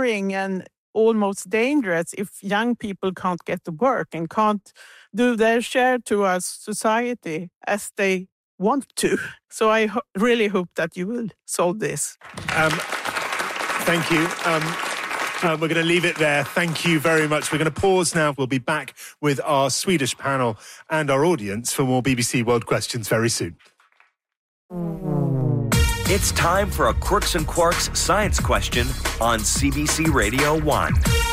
boring and almost dangerous if young people can't get to work and can't do their share to our society as they want to. So I really hope that you will solve this. Thank you. We're going to leave it there. Thank you very much. We're going to pause now. We'll be back with our Swedish panel and our audience for more BBC World Questions very soon. It's time for a Quirks and Quarks science question on CBC Radio 1.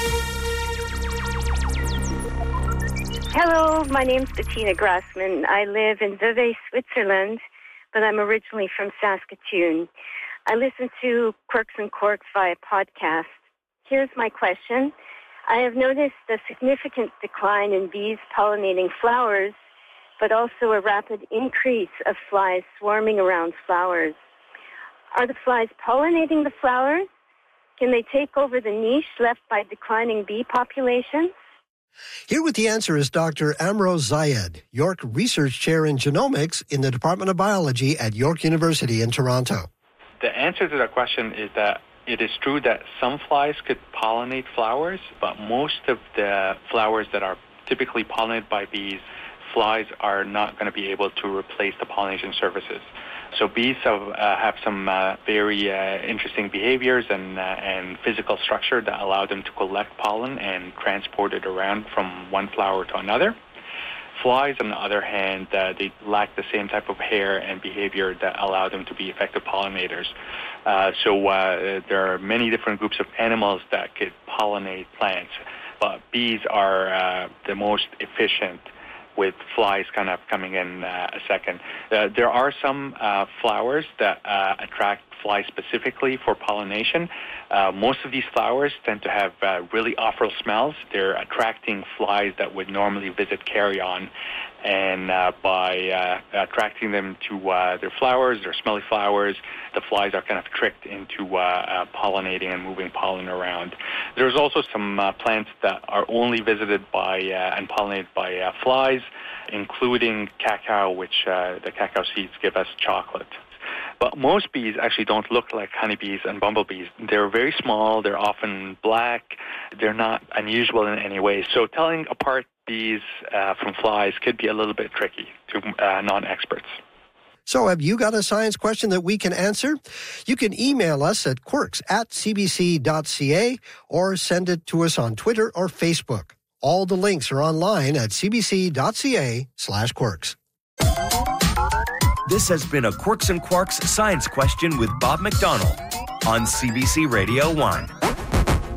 Hello, my name's Bettina Grassman. I live in Vevey, Switzerland, but I'm originally from Saskatoon. I listen to Quirks and Quarks via podcast. Here's my question. I have noticed a significant decline in bees pollinating flowers, but also a rapid increase of flies swarming around flowers. Are the flies pollinating the flowers? Can they take over the niche left by declining bee populations? Here with the answer is Dr. Amroz Zayed, York Research Chair in Genomics in the Department of Biology at York University in Toronto. The answer to that question is that it is true that some flies could pollinate flowers, but most of the flowers that are typically pollinated by bees, flies are not going to be able to replace the pollination services. So bees have some very interesting behaviors and physical structure that allow them to collect pollen and transport it around from one flower to another. Flies, on the other hand, they lack the same type of hair and behavior that allow them to be effective pollinators. So there are many different groups of animals that could pollinate plants, but bees are the most efficient, with flies kind of coming in a second. There are some flowers that attract flies specifically for pollination. Most of these flowers tend to have really awful smells. They're attracting flies that would normally visit carrion, and by attracting them to their flowers, their smelly flowers, the flies are kind of tricked into pollinating and moving pollen around. There's also some plants that are only visited by and pollinated by flies, including cacao, which the cacao seeds give us chocolate. But most bees actually don't look like honeybees and bumblebees. They're very small, they're often black, they're not unusual in any way. So telling apart bees from flies could be a little bit tricky to non-experts. So have you got a science question that we can answer? You can email us at quirks@cbc.ca or send it to us on Twitter or Facebook. All the links are online at cbc.ca/quirks. This has been a Quirks and Quarks science question with Bob McDonnell on CBC Radio 1.